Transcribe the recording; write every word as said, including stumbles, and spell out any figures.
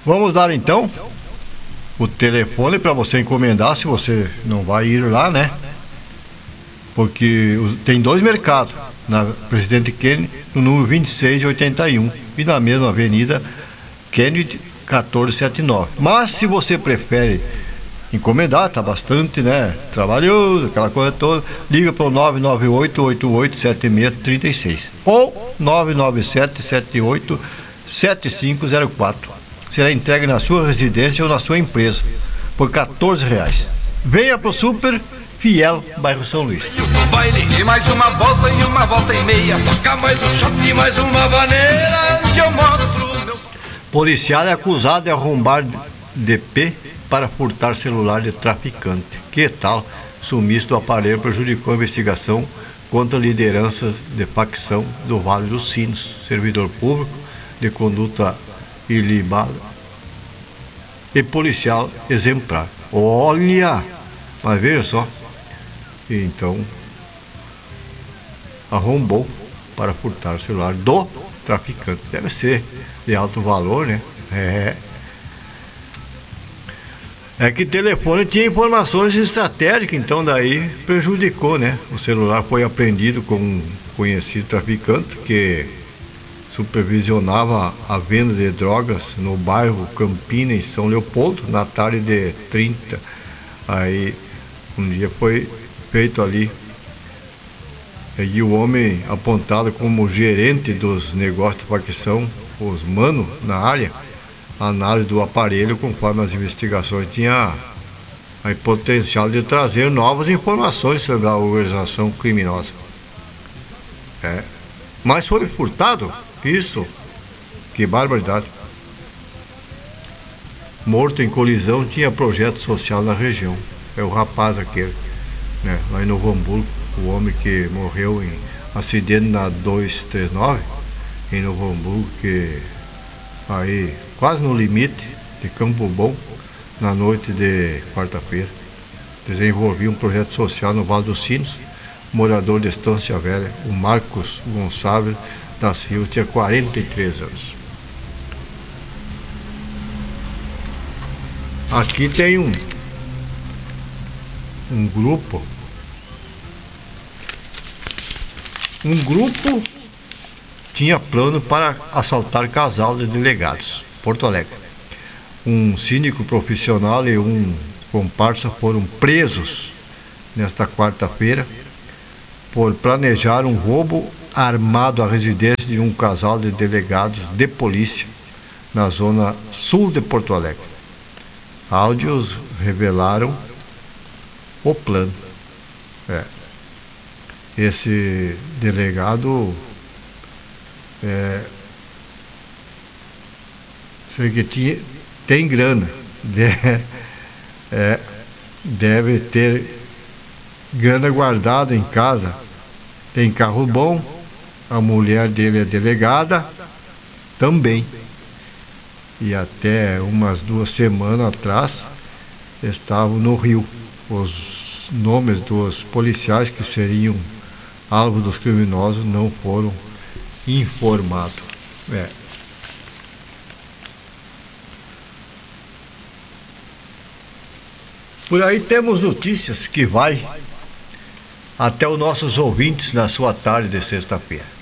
Vamos dar então o telefone para você encomendar, se você não vai ir lá, né? Porque tem dois mercados, na Presidente Kennedy, no número vinte e seis e oitenta e um, e na mesma avenida Kennedy quatorze setenta e nove. Mas se você prefere encomendar, tá bastante, né, trabalhoso, aquela coisa toda, liga para o nove nove oito, oito oito sete seis três seis ou nove nove sete, sete oito sete cinco zero quatro. Será entregue na sua residência ou na sua empresa por quatorze reais. Venha pro Super Fiel, bairro São Luís. E mais uma volta e uma volta e meia, toca mais um shot e mais uma vaneira que eu mostro meu... Policial é acusado de arrombar D P para furtar celular de traficante. Que tal? Sumiço do aparelho prejudicou a investigação contra lideranças de facção do Vale dos Sinos, servidor público de conduta ilibada e policial exemplar. Olha, mas veja só, então arrombou para furtar o celular do traficante. Deve ser de alto valor, né? É. É que o telefone tinha informações estratégicas, então daí prejudicou, né? O celular foi apreendido com um conhecido traficante que supervisionava a venda de drogas no bairro Campina, em São Leopoldo, na tarde de trinta. Aí um dia foi feito ali, e o homem apontado como gerente dos negócios de facção, os manos na área, a análise do aparelho, conforme as investigações, tinha a potencial de trazer novas informações sobre a organização criminosa. É. Mas foi furtado? Isso? Que barbaridade. Morto em colisão, tinha projeto social na região. É o rapaz aquele, né? Lá em Novo Hamburgo, o homem que morreu em acidente na duzentos e trinta e nove, em Novo Hamburgo, que aí quase no limite de Campo Bom, na noite de quarta-feira. Desenvolvia um projeto social no Vale dos Sinos. Morador de Estância Velha, o Marcos Gonçalves da Silva, tinha quarenta e três anos. Aqui tem um um grupo um grupo tinha plano para assaltar casal de delegados, Porto Alegre. Um síndico profissional e um comparsa foram presos nesta quarta-feira por planejar um roubo armado à residência de um casal de delegados de polícia na zona sul de Porto Alegre. Áudios revelaram o plano. É. Esse delegado é, sei que tinha, tem grana, de, é, deve ter grana guardada em casa, tem carro bom, a mulher dele é delegada também, e até umas duas semanas atrás estavam no Rio. Os nomes dos policiais que seriam alvo dos criminosos não foram informados. É. Por aí temos notícias que vai até os nossos ouvintes na sua tarde de sexta-feira.